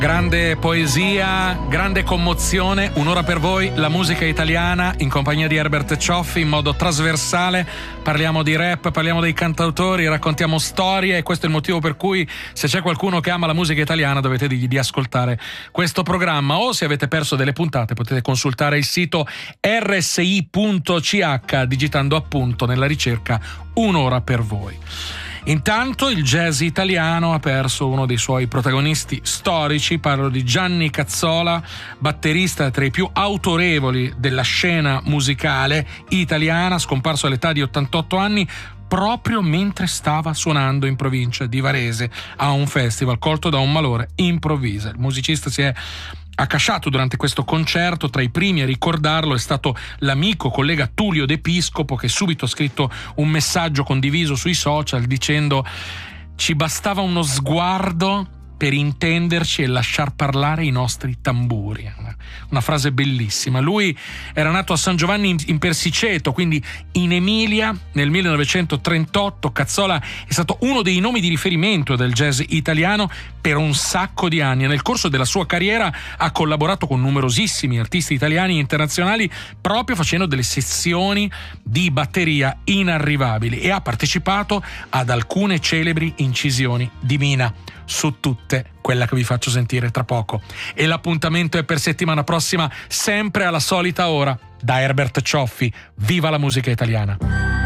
Grande poesia, grande commozione, un'ora per voi, la musica italiana in compagnia di Herbert Cioffi in modo trasversale. Parliamo di rap, parliamo dei cantautori, raccontiamo storie e questo è il motivo per cui se c'è qualcuno che ama la musica italiana dovete dirgli di ascoltare questo programma, o se avete perso delle puntate potete consultare il sito rsi.ch digitando appunto nella ricerca un'ora per voi. Intanto il jazz italiano ha perso uno dei suoi protagonisti storici, parlo di Gianni Cazzola, batterista tra i più autorevoli della scena musicale italiana, scomparso all'età di 88 anni proprio mentre stava suonando in provincia di Varese a un festival, colto da un malore improvviso. Il musicista si è accasciato durante questo concerto. Tra i primi a ricordarlo è stato l'amico collega Tullio De Piscopo, che subito ha scritto un messaggio condiviso sui social dicendo: ci bastava uno sguardo per intenderci e lasciar parlare i nostri tamburi. Una frase bellissima. Lui era nato a San Giovanni in Persiceto, quindi in Emilia, nel 1938. Cazzola è stato uno dei nomi di riferimento del jazz italiano per un sacco di anni e nel corso della sua carriera ha collaborato con numerosissimi artisti italiani e internazionali proprio facendo delle sezioni di batteria inarrivabili e ha partecipato ad alcune celebri incisioni di Mina, su tutte quella che vi faccio sentire tra poco. E l'appuntamento è per settimana prossima, sempre alla solita ora. Da Herbert Cioffi, viva la musica italiana!